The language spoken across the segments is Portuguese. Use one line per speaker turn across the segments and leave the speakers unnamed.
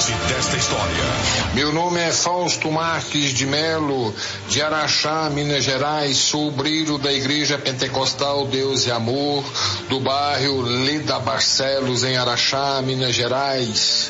base desta história.
Meu nome é Fausto Marques de Melo, de Araxá, Minas Gerais. Sou obreiro da Igreja Pentecostal Deus e Amor, do bairro Leda Barcelos, em Araxá, Minas Gerais.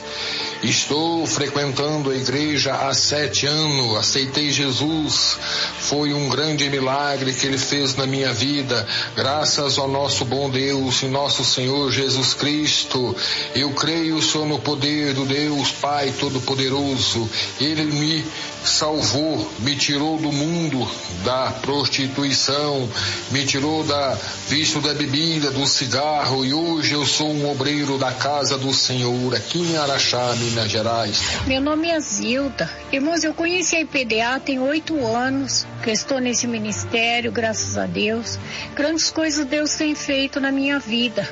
Estou frequentando a igreja há 7 anos, aceitei Jesus, foi um grande milagre que Ele fez na minha vida, graças ao nosso bom Deus e nosso Senhor Jesus Cristo. Eu creio só no poder do Deus Pai Todo-Poderoso. Ele me salvou, me tirou do mundo da prostituição, me tirou da vício da bebida, do cigarro, e hoje eu sou um obreiro da casa do Senhor, aqui em Araxá, Minas Gerais.
Meu nome é Zilda. Irmãos, eu conheci a IPDA tem 8 anos, que eu estou nesse ministério, graças a Deus. Grandes coisas Deus tem feito na minha vida.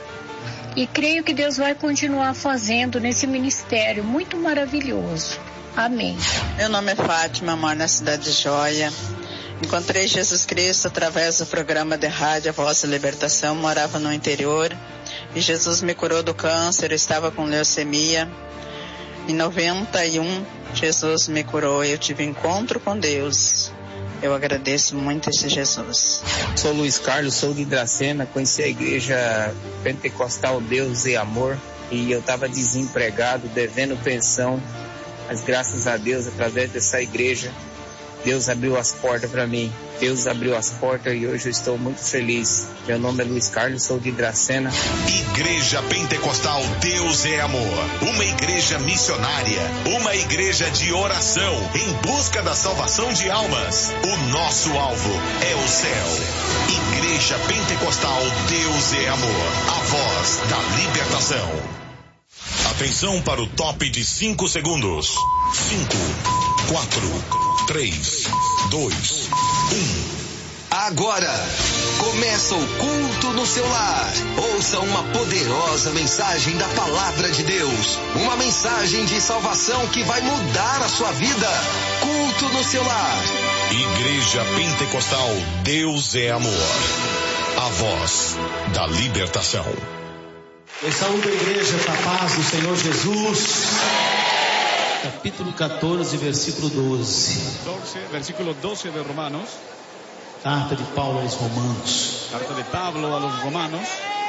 E creio que Deus vai continuar fazendo nesse ministério muito maravilhoso. Amém.
Meu nome é Fátima, moro na cidade de Joia. Encontrei Jesus Cristo através do programa de rádio A Voz da Libertação. Morava no interior e Jesus me curou do câncer. Eu estava com leucemia. Em 91, Jesus me curou e eu tive encontro com Deus. Eu agradeço muito esse Jesus.
Sou Luiz Carlos, sou de Dracena, conheci a Igreja Pentecostal Deus e Amor e eu estava desempregado, devendo pensão. Mas graças a Deus, através dessa igreja, Deus abriu as portas para mim. Deus abriu as portas e hoje eu estou muito feliz. Meu nome é Luiz Carlos, sou de Dracena.
Igreja Pentecostal Deus é Amor. Uma igreja missionária. Uma igreja de oração em busca da salvação de almas. O nosso alvo é o céu. Igreja Pentecostal Deus é Amor. A voz da libertação. Atenção para o top de 5 segundos. 5, 4, 3, 2, 1.
Agora, começa o culto no seu lar. Ouça uma poderosa mensagem da Palavra de Deus. Uma mensagem de salvação que vai mudar a sua vida. Culto no seu lar.
Igreja Pentecostal Deus é Amor. A voz da libertação.
Eu saúdo a igreja com a paz do Senhor Jesus. Capítulo 14, versículo 12.
Versículo 12 de Romanos.
Carta de Paulo aos Romanos.
Carta de Pablo a los Romanos.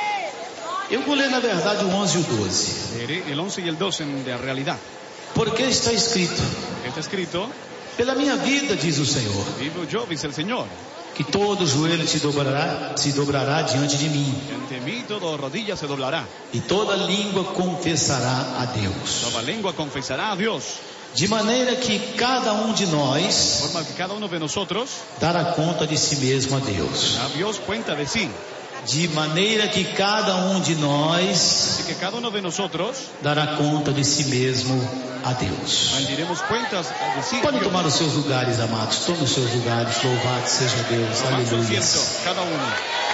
Eu vou ler na verdade o 11 e o 12.
Leeré el 11 y el 12 de realidad.
Porque está escrito.
Está escrito.
Pela minha vida, diz o Senhor.
Vivo yo, dice el Señor.
Que todo joelho se dobrará diante de mim.
Ante mí toda rodilla se doblará.
E toda língua confessará a Deus.
Toda lengua confesará a Dios.
De maneira que cada um de nós,
de forma que cada uno de nosotros,
dará conta de si mesmo a Deus.
A Dios cuenta de sí.
De maneira que cada um de nós,
que cada uno de nosotros,
dará conta de si mesmo a Deus.
Rendiremos cuentas de sí.
Podem tomar os seus lugares, amados. Tomem os seus lugares. Louvado seja Deus. Aleluia.
Cada uno.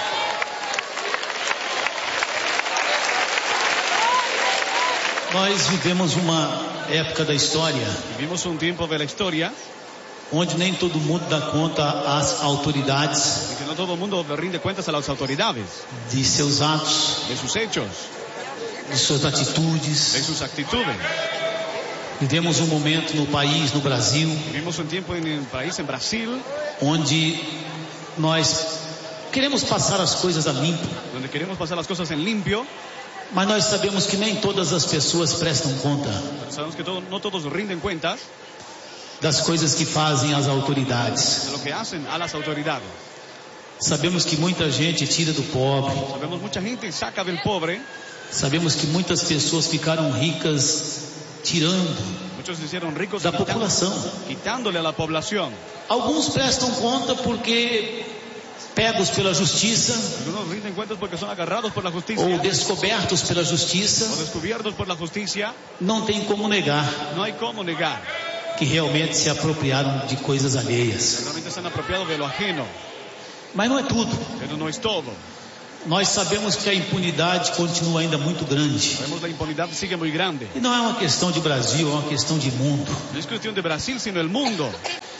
Nós vivemos uma época da história.
Vivimos um tempo da história
onde nem todo mundo dá conta às autoridades.
Que não todo mundo rinde contas às autoridades.
De seus atos.
De seus hechos.
De suas atitudes.
De suas atitudes.
Vivemos um momento no país, no Brasil.
Vivimos um tempo no país, em Brasil,
onde nós queremos passar as coisas a limpo.
Onde queremos passar as coisas em limpo.
Mas nós sabemos que nem todas as pessoas prestam conta.
Sabemos que não todos rindem contas
das coisas que fazem as autoridades.
De lo que hacen a las autoridades.
Sabemos que muita gente tira do pobre.
Sabemos muita gente saca del pobre.
Sabemos que muitas pessoas ficaram ricas tirando da população.
Quitándole a la población.
Alguns prestam conta porque pegos pela justiça, ou descobertos pela justiça, não tem como negar, que realmente se apropriaram de coisas alheias. Mas não é tudo. Nós sabemos que a impunidade continua ainda muito grande. E não é uma questão de Brasil, é uma questão de mundo.
Não é questão de Brasil, sino el mundo.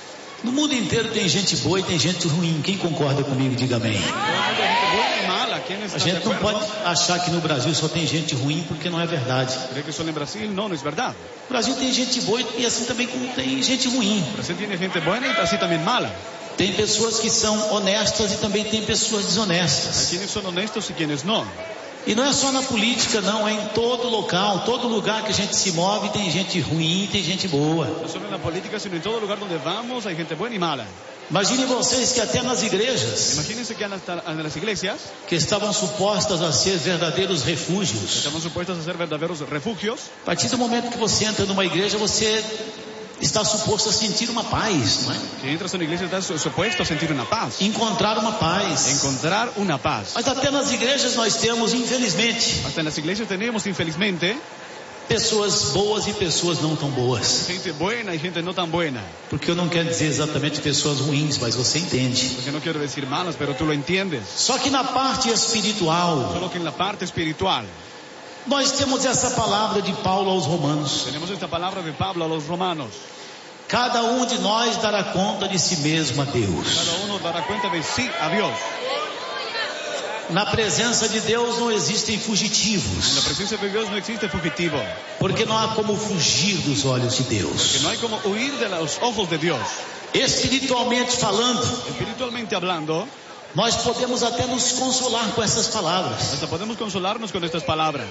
No mundo inteiro tem gente boa e tem gente ruim. Quem concorda comigo, diga amém. A gente não pode achar que no Brasil só tem gente ruim, porque não é verdade.
¿Cree que solo en Brasil? No, no es verdad.
No Brasil tem gente boa e assim também como tem gente ruim.
Brasil tiene gente buena y así también mala.
Tem pessoas que são honestas e também tem pessoas
Hay
desonestas.
quienes son honestos y quienes no.
E não é só na política, não, é em todo local, todo lugar que a gente se move tem gente ruim e tem gente boa.
No solo en la política, sino en todo lugar donde vamos hay gente buena y mala.
Imaginem vocês que até nas igrejas,
Imagínense que en las iglesias
que estavam supostas a ser verdadeiros refúgios,
estamos supuestos a ser verdaderos refugios.
a partir do momento que você entra numa igreja, você está suposto a sentir uma paz, não é?
Si entras a una iglesia estás supuesto a sentir una paz.
Encontrar uma paz.
Encontrar una paz.
Mas até nas igrejas nós temos, infelizmente,
Hasta en las iglesias tenemos, infelizmente,
pessoas boas e pessoas não tão boas.
gente buena y gente no tan buena.
Porque eu não quero dizer exatamente pessoas ruins, mas você entende.
Porque no quiero decir malas, pero tú lo entiendes.
Só que na parte espiritual,
Solo que en la parte espiritual
nós temos essa palavra de Paulo aos Romanos.
tenemos esta palabra de Pablo a los romanos.
Cada um de nós dará conta de si mesmo a Deus.
Cada uno dará cuenta de sí a Dios.
Na presença de Deus não existem
En la
fugitivos,
presencia de Dios no existe fugitivo.
porque não há como fugir dos olhos de
Que
Deus.
no hay como huir de los ojos de Dios.
Espiritualmente falando,
Espiritualmente hablando,
nós podemos até nos consolar com essas palavras.
hasta podemos consolarnos con estas palabras.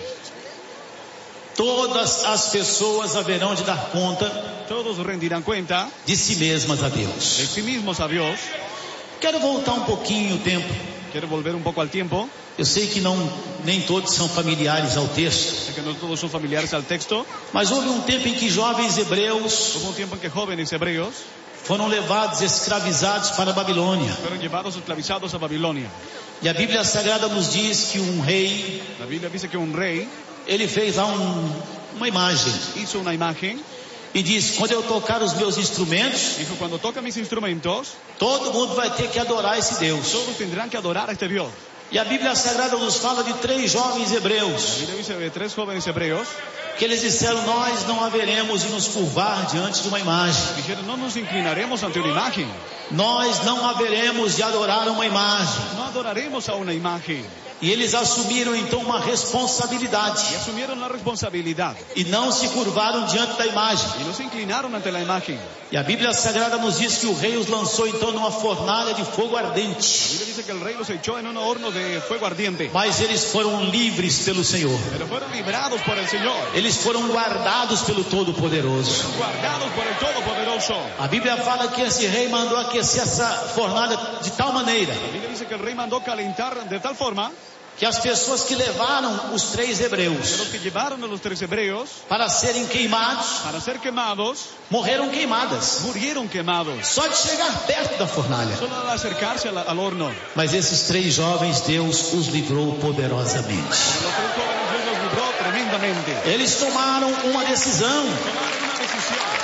Todas as pessoas haverão de dar conta
Todos rendirán cuenta
de si mesmas a
de
Deus.
sí mismos a Dios.
Quero voltar um pouquinho o tempo.
Quiero volver un poco al tiempo.
Eu sei que nem todos são familiares ao texto,
Sé que no todos son familiares al texto.
mas houve um tempo em que jovens hebreus
Hubo un tiempo en que jóvenes hebreos
foram levados escravizados para a Babilônia.
fueron llevados esclavizados a Babilonia.
E a Bíblia Sagrada nos diz que um rei,
La Biblia dice que un rey
ele fez lá uma imagem
hizo una imagen.
e diz: quando eu tocar os meus instrumentos,
Dijo, cuando toca mis instrumentos,
todo mundo vai ter que adorar esse Deus.
todos tendrán que adorar a este Dios.
E a Bíblia Sagrada nos fala de 3 jovens
La
hebreus
Biblia dice de 3 jóvenes hebreos.
que eles disseram: nós não haveremos de nos curvar diante de uma imagem.
Dijeron, no nos inclinaremos ante una imagen.
Nós não haveremos de adorar uma imagem.
No adoraremos a una imagen.
E eles assumiram então uma
Y
responsabilidade
asumieron la responsabilidad.
e não se curvaram diante da imagem.
Y no se inclinaron ante la imagen.
E a Bíblia Sagrada nos diz que o rei os lançou então numa fornalha de fogo
La
ardente.
Biblia dice que el rey los echó en un horno de fuego ardiente.
Mas eles foram livres pelo Senhor.
Pero fueron librados por el Señor.
Eles foram guardados pelo Todo-Poderoso.
Guardados por el Todopoderoso.
A Bíblia fala que esse rei mandou aquecer essa fornalha de tal maneira
La Biblia dice que el rey mandó calentar de tal forma
que as pessoas que levaram os 3
que
hebreus
los que llevaron a los 3 hebreos
para serem queimados,
para ser quemados,
morreram queimadas.
murieron quemados.
Só de chegar perto da fornalha.
Solo al acercarse al horno.
Mas esses 3 jovens, Deus os livrou poderosamente.
Los 3 jóvenes Dios los libró tremendamente.
Eles tomaram uma decisão.
Tomaron una decisión.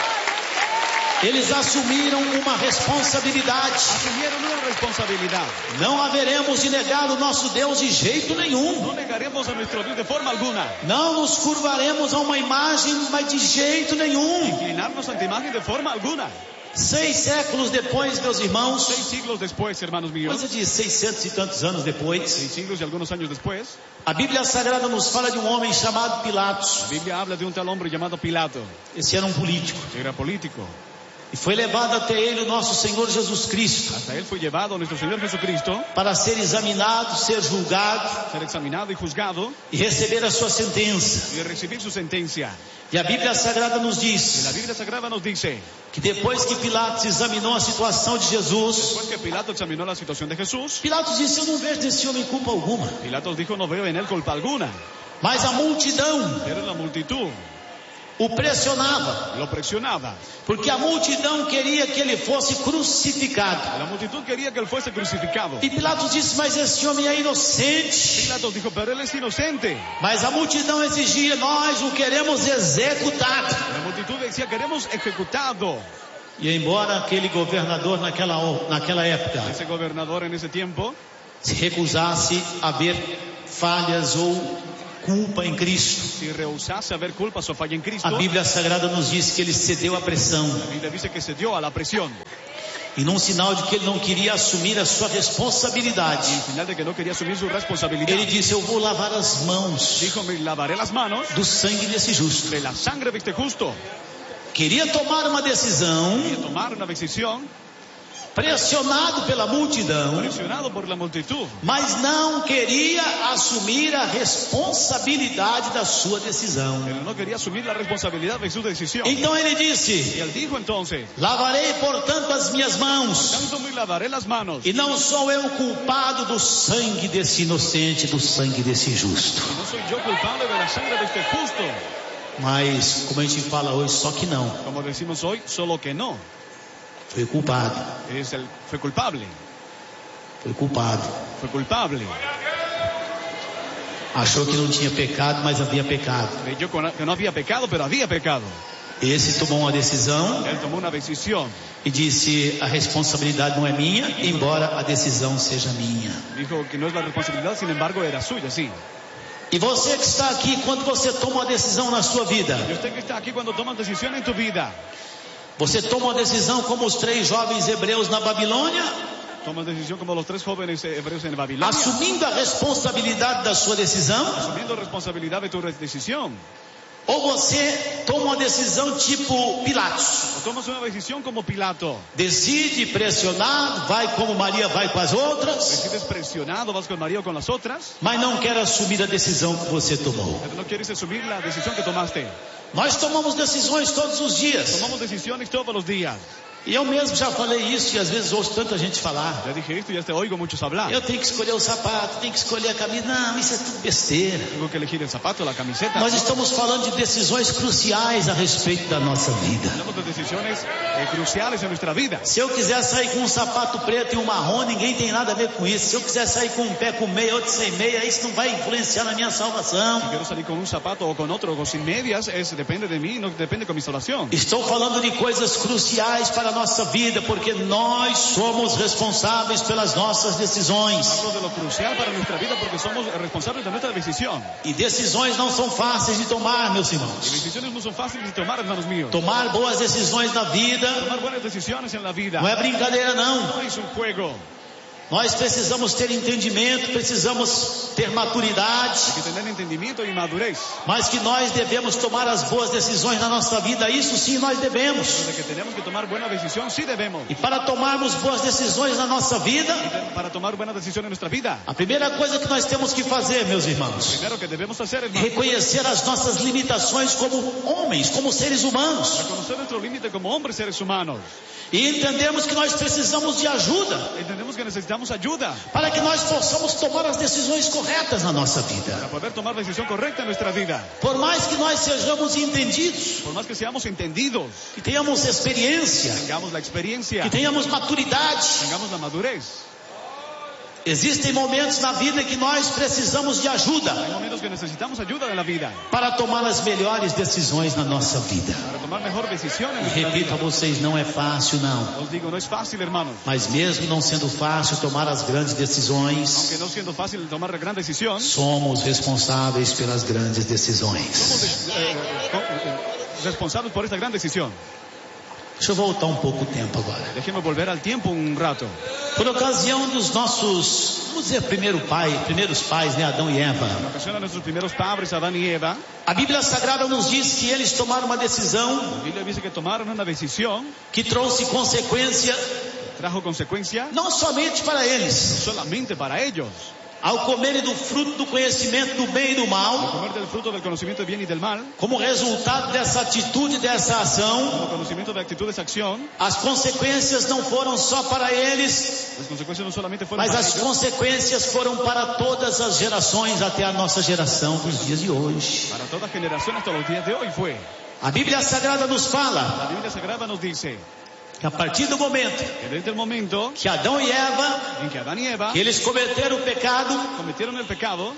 Eles assumiram uma responsabilidade.
Asumieron una responsabilidad.
Não haveremos de negar o nosso Deus de jeito nenhum.
No negaremos a nuestro Dios de forma alguna.
Não nos curvaremos a uma imagem, mas de jeito nenhum.
Inclinarnos ante imagen de forma alguna.
6 séculos depois, meus irmãos,
6 siglos después, hermanos míos.
coisa de 600 e tantos anos depois,
6 siglos y algunos años después.
a Bíblia Sagrada nos fala de um homem chamado Pilatos.
La Biblia habla de un tal hombre llamado Pilato.
Esse era um político.
Que era político.
E foi levado até ele o nosso Senhor Jesus Cristo
Hasta él fue llevado nuestro Señor Jesucristo.
para ser examinado, ser julgado
Ser examinado y juzgado.
e receber a sua sentença.
Y recibir su sentencia.
E a Bíblia Sagrada nos
Y
diz
la Biblia Sagrada nos dice.
que depois que Pilatos examinou a situação de Jesus,
Después que Pilato examinó la situación de Jesús.
Pilatos disse: eu não vejo nesse homem culpa alguma.
Pilatos dijo, no veo en él culpa alguna.
Mas a multidão
Pero la multitud
o pressionava,
lo presionaba.
porque a multidão queria que ele fosse crucificado.
La multitud quería que él fuese crucificado.
E Pilatos disse: mas esse homem é inocente.
Pilatos dijo, pero él es inocente.
Mas a multidão exigia: nós o queremos executado.
La multitud decía, queremos ejecutado.
E embora aquele governador naquela época
Ese gobernador en ese tiempo
se recusasse a ver falhas ou culpa em Cristo,
si rehusase a ver culpas o falla en Cristo,
a Bíblia Sagrada nos diz que ele cedeu à pressão.
la Biblia dice que se dio a la presión.
E num sinal de que ele não queria assumir a sua responsabilidade, ele disse: eu vou lavar as mãos do sangue desse justo. Queria tomar uma decisão, pressionado pela multidão, mas não queria assumir a responsabilidade da sua decisão. Então ele disse: lavarei portanto as minhas mãos, e não sou eu culpado do sangue desse inocente, do sangue desse justo. Mas, como a gente fala hoje, só que não. Foi culpado.
Foi culpable.
Foi culpado.
Foi culpable.
Achou que não tinha pecado, mas havia pecado.
Creyó que no había pecado, pero había pecado.
Esse tomou uma decisão.
Él tomó una decisión.
E disse: a responsabilidade não é minha, embora a decisão seja minha.
Dijo que no es la responsabilidad, sin embargo era suya, sí.
E você que está aqui, quando você toma uma decisão na sua vida,
Y usted que está aquí cuando toma decisión en tu vida,
você toma uma decisão como os 3 jovens hebreus na Babilônia,
toma decisión como los 3 jóvenes hebreos en Babilonia,
assumindo a responsabilidade da sua decisão,
asumiendo responsabilidad de tu decisión.
ou você toma uma decisão tipo Pilatos,
O tomas una decisión como Pilato,
decide pressionado, vai como Maria vai com as outras,
decides presionado, vas con María o con las otras,
mas não quer assumir a decisão que você tomou.
pero no quieres asumir la decisión que tomaste.
Nós tomamos decisões todos os dias,
Tomamos decisiones todos los días.
e eu mesmo já falei isso, e às vezes ouço tanta gente falar:
Ya dije esto y ya te oigo muchos hablar.
eu tenho que escolher o sapato, tenho que escolher a camisa. Não, isso é tudo besteira.
Tengo que elegir el zapato, la camiseta.
Nós estamos falando de decisões cruciais a respeito da nossa vida.
Hablamos de decisiones cruciales en nuestra vida.
Se eu quiser sair com um sapato preto e um marrom, ninguém tem nada a ver com isso. Se eu quiser sair com um pé com meia, outro sem meia, isso não vai influenciar na minha salvação.
Si quiero salir con un zapato o con otro o sin medias, depende de mí, no depende con mi salvación.
Estou falando de coisas cruciais para a nossa vida, porque nós somos responsáveis pelas nossas decisões.
Hablo de lo crucial para nuestra vida porque somos responsables de nuestra decisión.
E decisões não são fáceis de tomar, meus
Y
irmãos.
decisiones no son fáciles de tomar, hermanos míos.
Tomar boas decisões na vida
Tomar buenas decisiones en la vida
não é brincadeira, não.
no es un juego.
Nós precisamos ter entendimento, precisamos ter maturidade,
Hay que tener entendimiento y madurez.
mas que nós devemos tomar as boas decisões na nossa vida, isso sim nós devemos.
De que tenemos que tomar buena decisión, sí debemos.
E para tomarmos boas decisões na nossa vida,
Para tomar buena decisión en nuestra vida,
a primeira coisa que nós temos que fazer, meus irmãos,
primero que debemos hacer es
é reconhecer as nossas limitações como homens, como seres humanos,
reconocer nuestro límite como hombres, seres humanos.
e entendermos que nós precisamos de ajuda
Entendemos que necesitamos ayuda
para que nós possamos tomar as decisões corretas na nossa vida.
para poder tomar la decisión correcta en nuestra vida.
Por mais que nós sejamos entendidos,
Por más que seamos entendidos,
que tenhamos experiência,
tengamos la experiencia,
que tenhamos maturidade,
tengamos la madurez.
existem momentos na vida que nós precisamos de ajuda
Hay momentos que necesitamos ayuda en la vida
para tomar as melhores decisões na nossa vida.
para tomar mejor decisión en
E
nuestra
repito a
vida.
vocês, não é fácil não.
Os digo, no es fácil, hermanos.
Mas mesmo não sendo fácil tomar as grandes decisões,
Aunque no siendo fácil tomar la gran decisión,
somos responsáveis pelas grandes decisões.
somos responsables por esta gran decisión.
Deixa eu voltar um pouco o tempo agora.
Déjeme volver al tiempo un rato.
Por ocasião dos nossos, vamos dizer, primeiros pais, né, Adão e Eva,
En ocasión de nuestros primeros padres, Adán y Eva,
a Bíblia Sagrada nos diz que eles tomaram uma decisão
la Biblia dice que tomaron una decisión,
que trouxe consequência
trajo consecuencia
não somente para eles,
solamente para ellos.
ao comerem do fruto do conhecimento do bem e do mal,
Comer del fruto del conocimiento del bien y del mal,
como resultado dessa atitude, dessa ação,
como conocimiento de actitud, de acción,
as consequências não foram só para eles,
las consecuencias no solamente fueron
mas
para
as
ellos,
consequências foram para todas as gerações até a nossa geração dos dias de hoje.
para toda generación hasta los días de hoy fue.
A Bíblia Sagrada nos fala
La Biblia Sagrada nos dice
que a partir do momento
que desde el momento
que Adão e Eva,
en que Adán y Eva
que eles cometeram o pecado,
cometieron el pecado,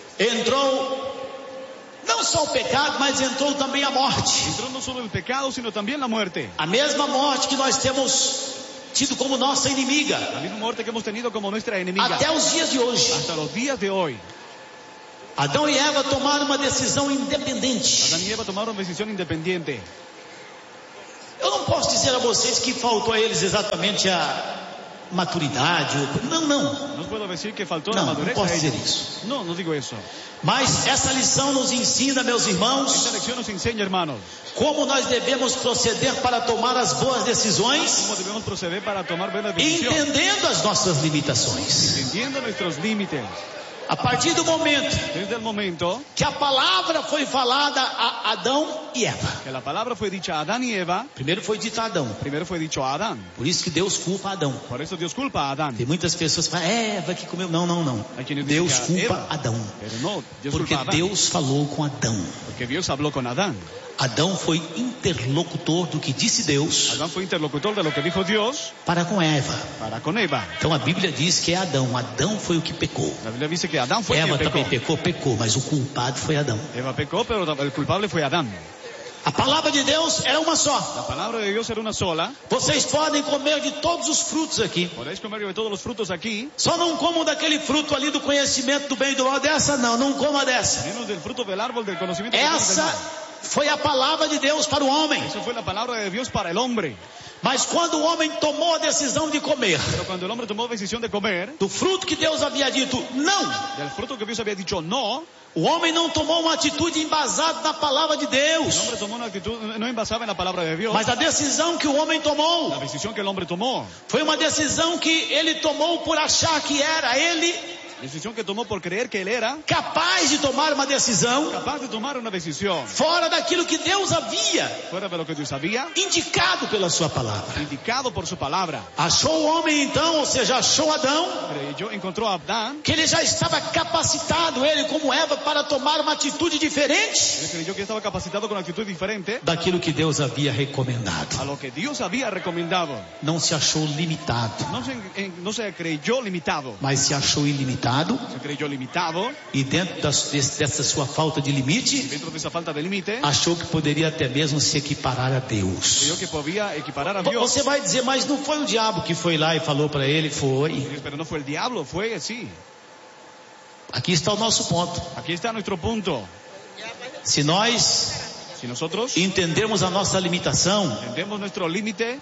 entrou não só o pecado, mas entrou também a morte.
entró no solo el pecado, sino también la muerte.
A mesma morte que nós temos tido como nossa inimiga
La misma muerte que hemos tenido como nuestra enemiga
até os dias de hoje.
hasta los días de hoy.
Adão e Eva tomaram uma decisão independente.
Adán y Eva tomaron decisión independiente.
Eu não posso dizer a vocês que faltou a eles exatamente a maturidade. Não.
No puedo decir que faltó la madurez.
Não posso dizer isso.
No digo eso.
Mas essa lição nos ensina, meus irmãos,
Esta lección nos enseña, hermanos,
como nós devemos proceder para tomar as boas decisões,
cómo debemos proceder para tomar buenas decisiones,
entendendo as nossas limitações.
entendiendo nuestros límites.
A partir do momento
Desde el momento
que a palavra foi falada a Adão e Eva,
que la palabra fue dicha a Adán y Eva,
primeiro foi dito a Adão,
primero fue dicho a Adán.
por isso que Deus culpa Adão.
Por eso Dios culpa a Adán.
Tem muitas pessoas que falam, Eva que comeu. Não.
Hay quienes dicen
Deus
que
culpa
Eva,
Adão,
pero no, Dios
porque
culpa a Adán.
Deus falou com Adão.
Porque Dios habló con Adán.
Adão foi interlocutor do que disse Deus
Adán fue interlocutor de lo que dijo Dios
para com Eva.
para con Eva.
Então a Bíblia diz que é Adão. Adão foi o que pecou.
La Biblia dice que Adán fue
Eva
quien
também
pecó.
pecou, mas o culpado foi Adão.
Eva pecó, pero el culpable fue Adán.
A palavra de Deus era uma só.
La palabra de Dios era una sola.
Vocês podem comer de todos os frutos aqui.
Podéis comer de todos los frutos aquí,
Só não comam daquele fruto ali do conhecimento do bem e do mal. Dessa não coma dessa.
menos del fruto del árbol del conocimiento del bien y del
Essa
mal.
foi a palavra de Deus para o homem.
Eso fue la palabra de Dios para el hombre.
Mas quando o homem tomou a decisão de comer
Pero cuando el hombre tomó decisión de comer
do fruto que Deus havia dito não,
del fruto que Dios había dicho no,
o homem não tomou uma atitude embasada na palavra de
el
Deus.
hombre tomó una actitud, no envasaba en la palabra de Dios.
Mas a decisão que o homem tomou
La decisión que el hombre tomó,
foi uma decisão que ele tomou por achar que era ele
decisión que tomó por creer que él era
capaz de tomar uma decisão
capaz de tomar una decisión
fora daquilo que Deus havia
fuera de lo que Dios había
indicado pela sua palavra.
indicado por su palabra.
Achou o homem então, ou seja, achou Adão,
Creyó, encontró a Adán,
que ele já estava capacitado, ele como Eva, para tomar uma atitude diferente
él creyó que estaba capacitado con actitud diferente
daquilo que Deus havia recomendado.
a lo que Dios había recomendado.
Não se achou limitado,
No se creyó limitado,
mas se achou ilimitado,
se creyó limitado,
e dentro dessa sua falta de limite,
dentro de esa falta de límite,
achou que poderia até mesmo se equiparar a Deus.
creyó que podía equiparar a Dios.
Você vai dizer, mas não foi o diabo que foi lá e falou para ele? Foi.
Pero no fue el diablo, fue sí.
Aqui está o nosso ponto.
Aquí está nuestro punto.
Se nós
Si nosotros
entendermos a nossa limitação,
entendemos nuestro límite,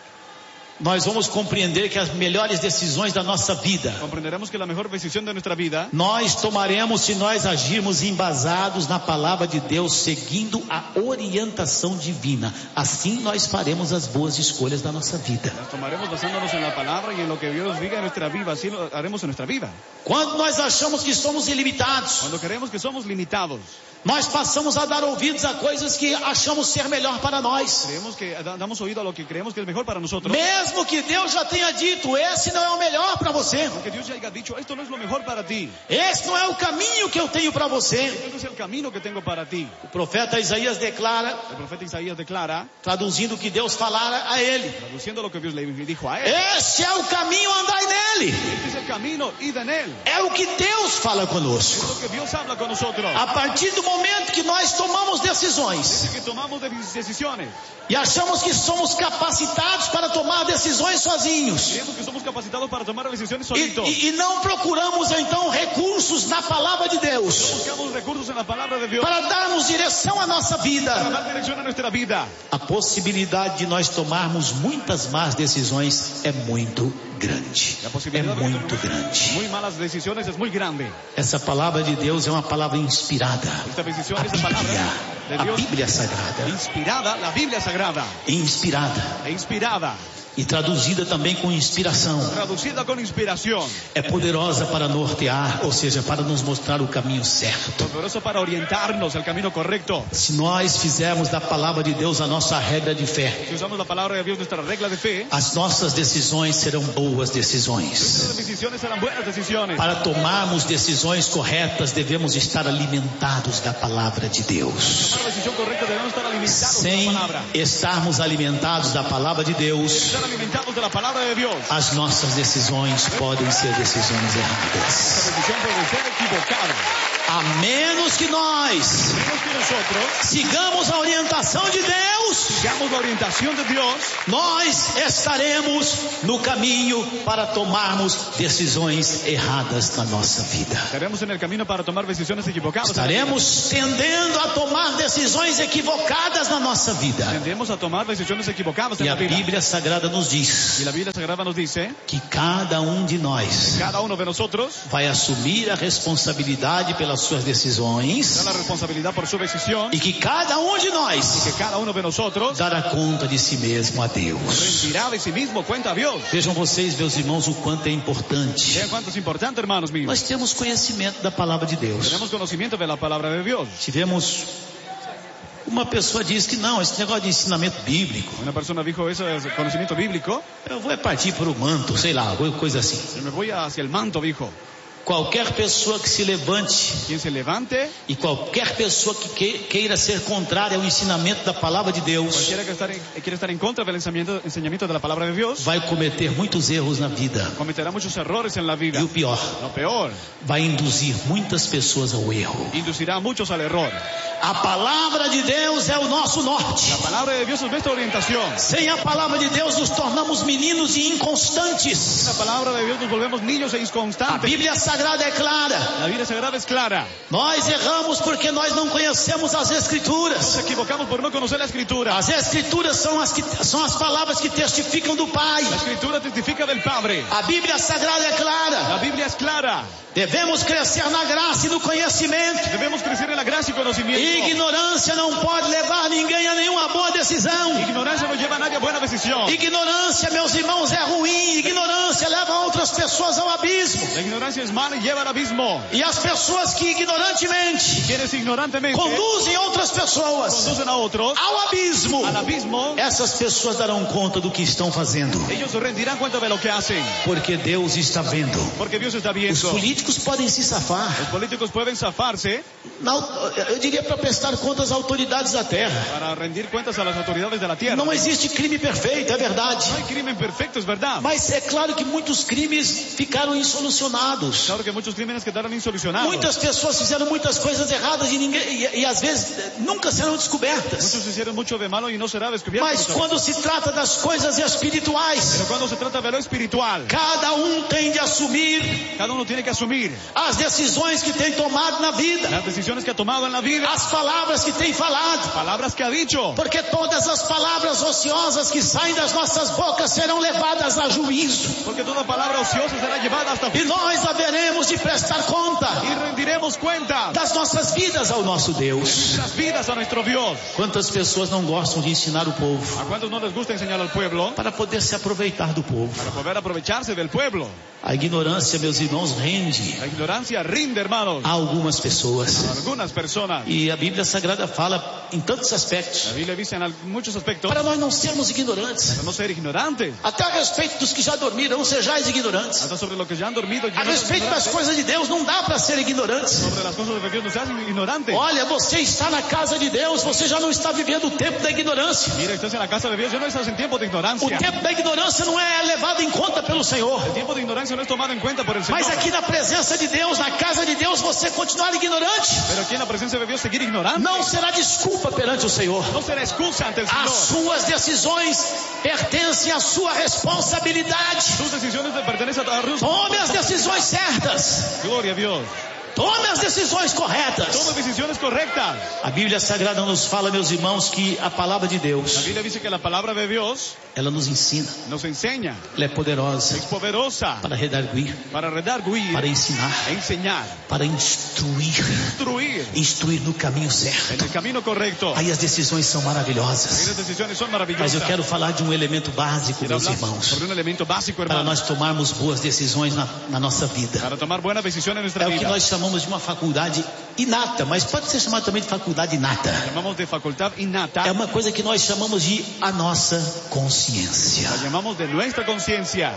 nós vamos compreender que as melhores decisões da nossa vida
comprenderemos que la mejor decisión de nuestra vida
nós tomaremos se nós agirmos embasados na palavra de Deus, seguindo a orientação divina. Assim nós faremos as boas escolhas da nossa vida.
las tomaremos basándonos en la palabra y en lo que Dios diga en nuestra vida, así lo haremos en nuestra vida.
Quando nós achamos que somos ilimitados,
Cuando creemos que somos limitados,
nós passamos a dar ouvidos a coisas que achamos ser melhor para nós.
creemos que damos oído a lo que creemos que es mejor para nosotros.
Mesmo que Deus já tenha dito, esse não é o melhor para você.
Aunque Dios ya haya dicho, esto no es lo mejor para ti.
Esse não é o caminho que eu tenho para você.
Este no es el camino que tengo para ti.
O profeta Isaías declara,
El profeta Isaías declara,
traduzindo o que Deus falara a ele:
traduciendo lo que Dios le dijo a él.
esse é o caminho, andai nele.
Este es el camino, id en él.
É o que Deus fala
Es
conosco.
lo que Dios habla con nosotros.
A partir do momento que nós tomamos decisões
Desde que tomamos decisiones,
e achamos que somos capacitados para tomar decisões sozinhos,
creemos que somos capacitados para tomar decisiones solitos.
e não procuramos então recursos na palavra de Deus
Buscamos recursos en la palabra de Dios
para darmos direção à nossa
para
vida,
dar dirección a nuestra vida.
a possibilidade de nós tomarmos muitas más decisões é muito grande.
La
É
posibilidad de
muito
tomar
grande.
muy malas decisiones es muy grande.
Essa palavra de Deus é uma palavra inspirada.
Esta decisión,
A
esta palabra de
Bíblia, a
Dios,
Bíblia Sagrada,
inspirada, la Biblia sagrada,
inspirada
e inspirada,
e traduzida também com inspiração,
traducida con inspiración,
é poderosa para nortear, ou seja, para nos mostrar o caminho certo.
poderoso para orientarnos al camino correcto.
Se nós fizermos da palavra de Deus a nossa regra de fé,
Si usamos la palabra de Dios, nuestra regla de fe,
as nossas decisões serão boas decisões.
nuestras decisiones serán buenas decisiones.
Para tomarmos decisões corretas, devemos estar alimentados da palavra de Deus.
Para la decisión correcta debemos estar alimentados de
Sem
la palabra.
estarmos alimentados da palavra de Deus,
Estar alimentados de la palabra de Dios.
as nossas decisões podem ser decisões erradas.
Esta decisión puede ser equivocada.
A menos que nós
Menos que nosotros
sigamos a orientação de Deus,
buscamos la orientación de Dios,
nós estaremos no caminho para tomarmos decisões erradas na nossa vida.
estaremos en el camino para tomar decisiones equivocadas.
Estaremos tendendo a tomar decisões equivocadas na nossa vida.
Tendemos a tomar decisiones equivocadas en
E a
la vida.
Bíblia Sagrada nos diz
Y la Biblia Sagrada nos dice,
que cada de nós
cada uno de nosotros
vai assumir a responsabilidade pelas suas decisões
da la responsabilidad por su decisión,
e que cada de nós
que cada uno de nosotros
dará conta de si mesmo a Deus.
rendirá de sí mismo cuenta a Dios.
Vejam vocês, meus irmãos, o quanto é importante.
Vean cuánto es importante, hermanos míos.
Nós temos conhecimento da palavra de Deus.
Tenemos conocimiento de la palabra de Dios.
Tivemos uma pessoa diz que não, esse negócio de ensinamento bíblico,
Una persona dijo eso es conocimiento bíblico.
eu vou partir para o manto, sei lá, coisa assim.
Yo me voy hacia el manto, dijo.
Qualquer pessoa que se levante
Quien se levante,
e qualquer pessoa que queira ser contrária ao ensinamento da palavra de Deus
cualquiera que quiera estar en contra del enseñamiento de la palabra de Dios,
vai cometer muitos erros na vida.
cometerá muchos errores en la vida.
E o pior,
Lo peor,
vai induzir muitas pessoas ao erro.
inducirá a muchos al error.
A palavra de Deus é o nosso norte.
La palabra de Dios es nuestra orientación.
Sem a palavra de Deus nos tornamos meninos e inconstantes.
La palabra de Dios nos volvemos niños e
A
inconstantes.
Bíblia Sagrada é clara.
La Biblia Sagrada es clara.
Nós erramos porque nós não conhecemos as
Nos
Escrituras.
equivocamos por no conocer la Escritura.
As Escrituras são as palavras que testificam do Pai.
La Escritura testifica del Padre.
A Bíblia Sagrada é clara.
La Biblia es clara.
Devemos crescer na graça e no conhecimento.
Debemos crecer en la gracia y conocimiento.
Ignorância não pode levar ninguém a nenhuma boa decisão.
Ignorancia no lleva a nadie a buena decisión.
Ignorância, meus irmãos, é ruim. Ignorância leva outras pessoas ao abismo.
La ignorancia es mala y lleva al abismo.
E as pessoas que ignorantemente
Quienes ignorantemente
conduzem outras pessoas
conducen a otros
ao abismo,
al abismo,
essas pessoas darão conta do que estão fazendo.
ellos se rendirán cuenta de lo que hacen.
Porque Deus está vendo.
Porque Dios está
Os
viendo.
políticos podem se safar.
Los políticos pueden zafarse
Eu diria para prestar contas às autoridades da terra.
para rendir cuentas a las autoridades de la tierra.
Não existe crime perfeito, é verdade.
No hay crimen perfecto, es verdad.
Mas é claro que muitos crimes ficaram insolucionados.
Claro que muchos crímenes quedaron insolucionados.
Muitas pessoas fizeram muitas coisas erradas e às vezes nunca serão descobertas.
Muchos hicieron mucho de malo y no será descubierto.
Mas quando se trata das coisas espirituais,
Pero cuando se trata de lo espiritual,
cada tem de assumir
cada uno tiene que asumir
as decisões que tem tomado na vida,
las decisiones que ha tomado en la vida,
as palavras que tem falado.
palabras que ha dicho.
Porque todas as palavras ociosas que saem das nossas bocas serão levadas a juízo.
Porque toda palabra ociosa será llevada hasta
E nós haveremos de prestar conta
y rendiremos cuenta
das nossas vidas ao nosso Deus.
las vidas a nuestro Dios.
Quantas pessoas não gostam de ensinar o povo
¿A cuántos no les gusta enseñar al pueblo
para poder se aproveitar do povo?
para poder aprovecharse del pueblo?
A ignorância, meus irmãos, rende
La ignorancia rinde, hermanos,
a algumas pessoas.
a algunas personas.
E a Bíblia Sagrada fala em tantos aspectos
La Biblia dice en muchos aspectos
para nós não sermos ignorantes.
para no ser ignorantes.
Até a respeito dos que já dormiram, não sejais ignorantes.
Hasta sobre lo que ya han dormido.
A respeito das coisas de Deus, não dá para ser ignorantes.
Sobre las cosas de Dios no se hacen ignorantes.
Olha, você está na casa de Deus, você já não está vivendo o tempo da ignorância.
Mira, estás en la casa de Dios, ya no estás en tiempo de
O
ignorancia.
tempo da ignorância não é levado em conta pelo Senhor.
El tiempo de ignorancia no es tomado en cuenta por el Señor.
Mas aqui na presença de Deus, na casa de Deus, você continuar ignorante,
Pero aquí en la presencia de Dios seguir ignorante
não será desculpa perante o Senhor.
no será excusa ante el
As
Señor.
suas decisões pertencem à sua responsabilidade.
Tus decisiones te pertenecen a Dios.
Tome as decisões certas.
Gloria a Dios.
Tome as decisões corretas.
Toma decisiones correctas.
A Bíblia Sagrada nos fala, meus irmãos, que a palavra de
La
Deus,
Biblia dice que la palabra de Dios
ela nos ensina.
nos enseña,
Ela é poderosa
es poderosa
para redarguir,
para redarguir,
para ensinar,
e enseñar,
para instruir. Instruir no caminho
en
certo.
el camino correcto.
Aí as decisões são
Ahí
maravilhosas.
las decisiones son
Mas
maravillosas.
eu quero falar de um elemento básico,
Quiero
meus
hablar
irmãos,
sobre un elemento básico,
para
hermano,
nós tomarmos boas decisões na nossa vida.
para tomar buenas decisiones en nuestra
É o que
vida.
nós chamamos de uma faculdade inata, mas pode ser chamado também de faculdade inata.
Llamamos de facultad innata.
É uma coisa que nós chamamos de a nossa consciência.
La llamamos de nuestra conciencia.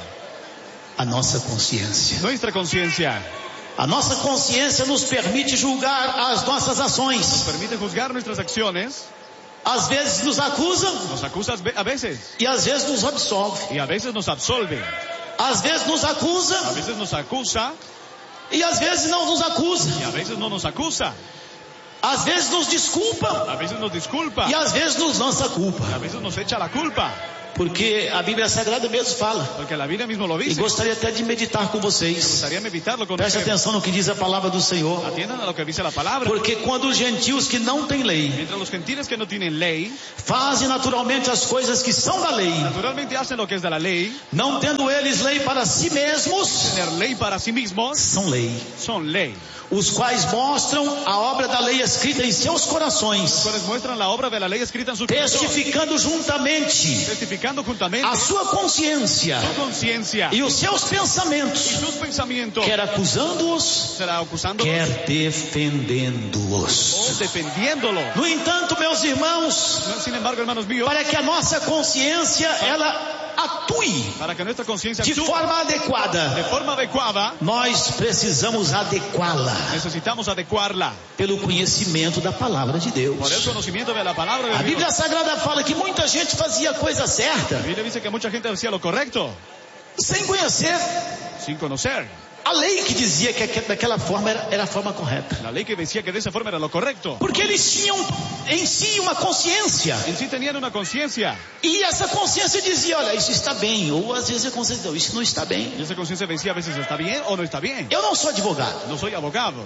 A nossa consciência.
Nuestra conciencia
A nossa consciência nos permite julgar as nossas ações.
permite juzgar nuestras acciones.
Às vezes nos acusa
Nos acusa a veces
e às vezes nos absolve.
y a veces nos absolve.
Às vezes nos
A
acusa
veces nos acusa
e às vezes não nos acusa.
y a veces no nos acusa.
Às vezes nos desculpa.
A veces nos disculpa.
E às vezes nos lança a culpa.
A veces nos echa la culpa.
Porque a Bíblia Sagrada mesmo fala.
Porque la Biblia mismo lo dice.
E gostaria até de meditar com vocês.
Gostaria de meditarlo com
Preste atenção no que diz a palavra do Senhor.
Atiendan a lo que dice la palabra.
Porque quando os gentios que não têm lei,
Mientras los gentiles que no tienen ley,
fazem naturalmente as coisas que são da lei,
naturalmente hacen lo que es de la ley,
não tendo eles lei para si mesmos,
tener ley para sí mismos,
são lei.
son ley.
Os quais mostram a obra da lei escrita em seus corações,
Los cuales muestran la obra de la ley escrita en su corazón,
testificando juntamente
testificando juntamente
a sua consciência
su conciencia
e os seus
y
pensamentos,
sus pensamientos,
quer acusando-os,
será acusándolos
quer defendendo-os.
o defendiéndolo.
No entanto, meus irmãos,
Sin embargo, hermanos míos,
para que a nossa consciência ela atue
para que nuestra conciencia
de
actúe
forma adequada,
de forma adecuada,
nós precisamos adequá-la
necesitamos adecuarla
pelo conhecimento da palavra de Deus.
por el conocimiento de la palabra de
A
Dios.
Bíblia Sagrada fala que muita gente fazia a coisa certa
La Biblia dice que mucha gente hacía lo correcto
sem conhecer
sin conocer
a lei que dizia que daquela forma era a forma correta.
la ley que decía que de esa forma era lo correcto.
Porque eles tinham em si uma consciência.
En sí tenían una conciencia
E essa consciência dizia, olha, isso está bem. Ou às vezes a consciência, não, isso não está bem.
y esa conciencia decía a veces está bien o no está bien.
Eu não sou advogado.
No soy abogado,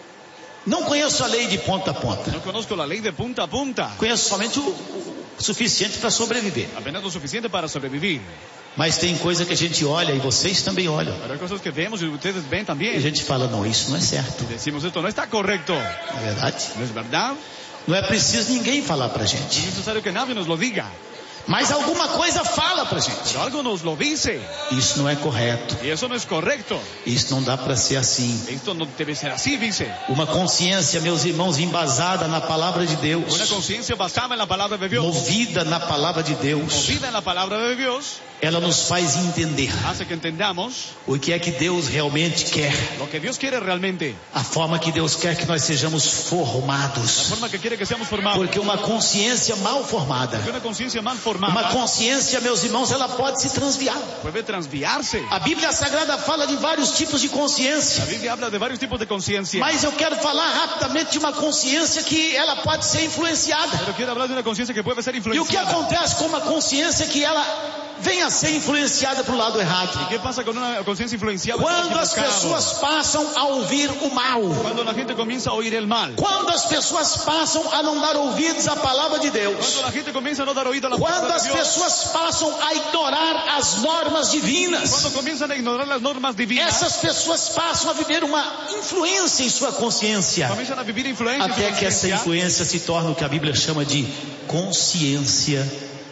Não conheço a lei de ponta a ponta.
no conozco la ley de punta a punta,
Conheço somente o suficiente para sobreviver.
apenas lo suficiente para sobrevivir.
Mas tem coisa que a gente olha, e vocês também olham,
Pero hay cosas que vemos y ustedes ven
e a
también.
gente fala, não, isso não é certo.
Decimos esto no está correcto,
Não é verdade?
¿no es verdad?
Não é preciso ninguém falar pra
Es
gente.
necesario que nadie nos lo diga,
Mas alguma coisa fala pra gente.
pero algo nos lo dice
Isso não é correto.
y eso no es correcto.
Isso não dá para ser assim.
Esto no debe ser así, dice.
Uma consciência, meus irmãos, embasada na palavra de
Una
Deus,
conciencia basada en la palabra de Dios,
movida na palavra de Deus,
movida en la palabra de Dios,
ela nos faz entender
hace que entendamos
o que é que Deus realmente quer,
lo que Dios quiere realmente,
a forma que Deus quer que nós sejamos
la
formados.
forma que quiere que seamos formados.
Porque uma consciência mal formada,
Porque una conciencia mal
uma
formada
consciência, meus irmãos, ela pode se transviar.
puede transviarse.
A Bíblia Sagrada fala de vários tipos de
La
consciência,
Biblia habla de varios tipos de conciencia,
mas eu quero falar rapidamente de uma consciência que ela pode ser influenciada.
pero quiero hablar de una conciencia que puede ser
E o que
influenciada.
acontece com uma consciência que ela venha a ser influenciada para o lado errado?
¿Qué pasa con una conciencia influenciada?
Quando as pessoas passam a ouvir o mal,
Cuando la gente comienza a oír el mal,
quando as pessoas passam a não dar ouvidos à palavra de Deus,
cuando la gente comienza a no dar oído a la
quando
palabra
as
de Dios,
pessoas passam a ignorar as normas divinas,
cuando comienzan a ignorar las normas divinas,
essas pessoas passam a viver uma influência em sua consciência,
comienzan a vivir influencia en su
até que essa
conciencia,
influência se torne o que a Bíblia chama de consciência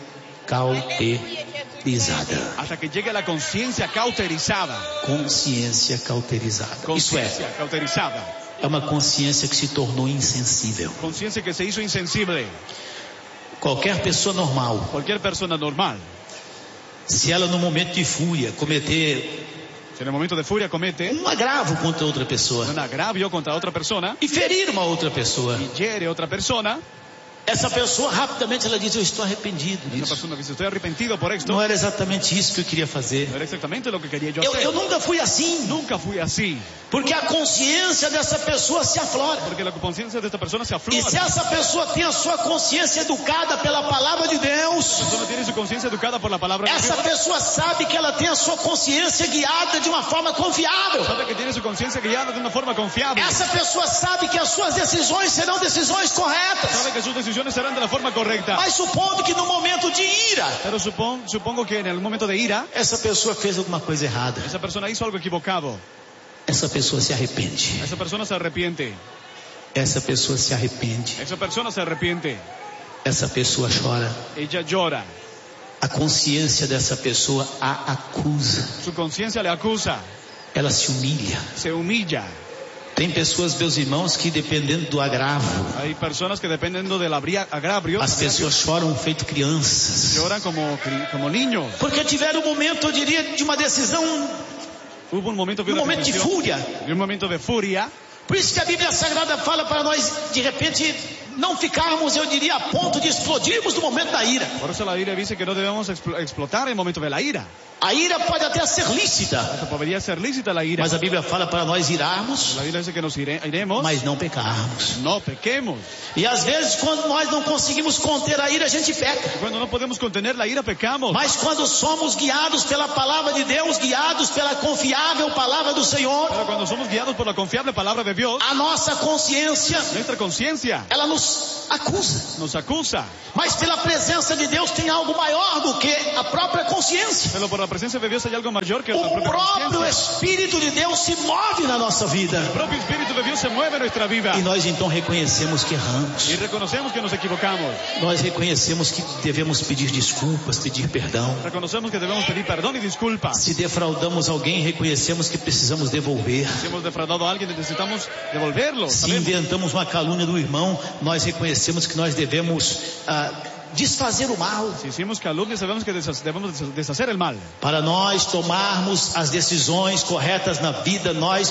cauterizada.
hasta que llegue a la conciencia cauterizada.
Consciência cauterizada. Isso
Conciencia cauterizada.
é uma consciência que se tornou insensível.
Conciencia que se hizo insensible.
Qualquer pessoa normal,
Cualquier persona normal,
se ela no momento de fúria cometer
si en el momento de furia comete
um agravo contra outra pessoa
un agravio contra otra persona
e ferir uma outra pessoa,
y hiere a otra persona,
essa pessoa rapidamente ela diz, eu estou arrependido
esa
disso.
persona dice, estoy arrepentido por esto.
Não era exatamente isso que eu queria fazer.
No era exactamente lo que quería yo
Eu
hacer.
nunca fui assim,
Nunca fui así,
porque a consciência dessa pessoa se aflora.
porque la conciencia de esta persona se
E
aflora.
se essa pessoa tem a sua consciência educada pela palavra de Deus,
La persona tiene su conciencia educada por la palabra de
essa
Dios.
pessoa sabe que ela tem a sua consciência guiada de uma forma confiável.
Sabe que tiene su conciencia guiada de una forma confiable.
Essa pessoa sabe que as suas decisões serão decisões corretas.
Sabe que sus decisiones serán de la forma correcta.
Mas supondo que no momento de ira,
Pero supongo que en el momento de ira,
essa pessoa fez alguma coisa errada,
esa persona hizo algo equivocado.
essa pessoa se arrepende.
Esa persona se arrepiente.
Essa pessoa se arrepende.
Esa persona se arrepiente.
Essa pessoa chora.
Ella llora.
A consciência dessa pessoa a acusa.
Su conciencia le acusa.
Ela se humilha.
Se humilla.
Tem pessoas, meus irmãos, que dependendo do agravo,
Hay personas que dependiendo del agravio,
as pessoas choram feito crianças.
lloran como niños.
Porque tiveram um momento, eu diria, de uma decisão,
Hubo un momento de
um
una
momento de
decisión,
fúria.
de un momento de furia.
Por isso que a Bíblia Sagrada fala para nós, de repente, não ficarmos, eu diria, a ponto de explodirmos no momento da ira.
Por eso la Biblia dice que no debemos explotar en el momento de la ira.
A ira pode até ser lícita,
Podría ser lícita la ira.
mas a Bíblia fala para nós irarmos,
La Biblia dice que nos iremos,
mas não pecarmos.
no pequemos.
E às vezes quando nós não conseguimos conter a ira, a gente peca.
Cuando no podemos contener la ira, pecamos.
Mas quando somos guiados pela palavra de Deus, guiados pela confiável palavra do Senhor,
Pero cuando somos guiados por la confiable palabra de Dios,
a nossa consciência,
nuestra conciencia
ela nos acusa.
nos acusa.
Mas pela presença de Deus tem algo maior do que a própria consciência.
Pero por la presencia de Dios hay algo mayor que la
O
propia
próprio
conciencia.
Espírito de Deus se move na nossa vida.
El propio Espíritu de Dios se mueve en nuestra vida.
E nós então reconhecemos que erramos.
Y reconocemos que nos equivocamos.
Nós reconhecemos que devemos pedir desculpas, pedir perdão.
Reconocemos que debemos pedir perdón y disculpas.
Se defraudamos alguém, reconhecemos que precisamos devolver.
Si hemos defraudado a alguien, necesitamos devolverlo.
Se
¿sabemos?
inventamos uma calúnia do irmão, nós reconhecemos que nós devemos desfazer o mal.
Si hicimos calumnia, sabemos que debemos deshacer el mal.
Para nós tomarmos as decisões corretas na vida, nós